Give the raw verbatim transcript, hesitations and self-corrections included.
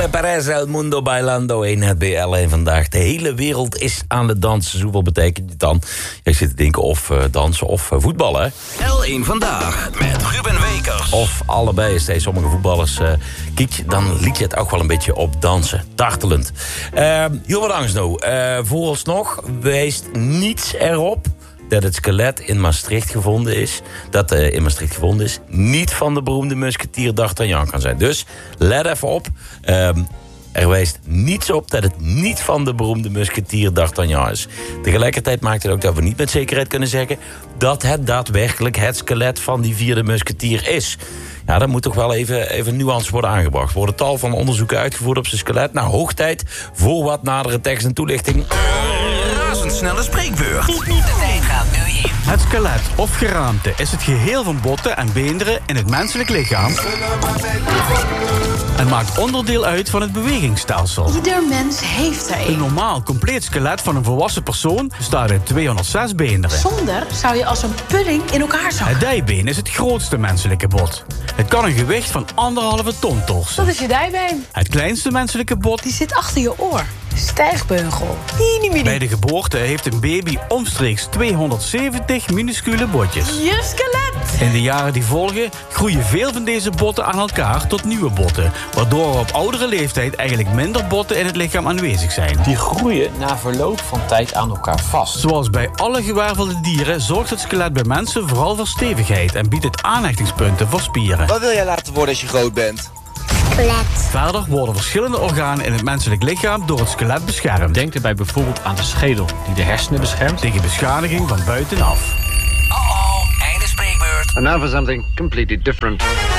Pepe Perez, El Mundo Bailando, één het B L één vandaag. De hele wereld is aan het dansen. Zoveel betekent het dan? Ja, ik zit te denken of uh, dansen of uh, voetballen. L één vandaag met Ruben Wekers. Of allebei, steeds sommige voetballers uh, kiek, dan liet je het ook wel een beetje op dansen. Dartelend. Uh, heel wat angst nou. Uh, vooralsnog wijst niets erop dat het skelet in Maastricht gevonden is, dat uh, in Maastricht gevonden is, niet van de beroemde musketier D'Artagnan kan zijn. Dus let even op. Um, er wijst niets op dat het niet van de beroemde musketier D'Artagnan is. Tegelijkertijd maakt het ook dat we niet met zekerheid kunnen zeggen dat het daadwerkelijk het skelet van die vierde musketier is. Ja, dat moet toch wel even, even nuance worden aangebracht. Er worden tal van onderzoeken uitgevoerd op zijn skelet. Nou, hoog tijd voor wat nadere tekst en toelichting. Razendsnelle spreekbeurt. De tijd gaat nu in. Het skelet of geraamte is het geheel van botten en beenderen in het menselijk lichaam en maakt onderdeel uit van het bewegingsstelsel. Ieder mens heeft er Een een. normaal compleet skelet van een volwassen persoon bestaat uit tweehonderdzes beenderen. Zonder zou je als een pudding in elkaar zakken. Het dijbeen is het grootste menselijke bot. Het kan een gewicht van anderhalve ton torsen. Dat is je dijbeen. Het kleinste menselijke bot. Die zit achter je oor. Stijgbeugel. Mini, mini. Bij de geboorte heeft een baby omstreeks tweehonderdzeventig minuscule botjes. Je skelet. In de jaren die volgen groeien veel van deze botten aan elkaar tot nieuwe botten, waardoor er op oudere leeftijd eigenlijk minder botten in het lichaam aanwezig zijn. Die groeien na verloop van tijd aan elkaar vast. Zoals bij alle gewervelde dieren zorgt het skelet bij mensen vooral voor stevigheid en biedt het aanhechtingspunten voor spieren. Wat wil jij laten worden als je groot bent? Skelet. Verder worden verschillende organen in het menselijk lichaam door het skelet beschermd. Denk erbij bijvoorbeeld aan de schedel die de hersenen beschermt tegen beschadiging van buitenaf. Oh oh, einde spreekbeurt. And now for something completely different.